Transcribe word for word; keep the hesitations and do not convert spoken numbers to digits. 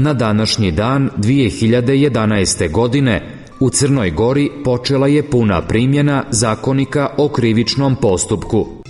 Na današnji dan dvije hiljade jedanaeste. godine u Crnoj Gori počela je puna primjena Zakonika o krivičnom postupku.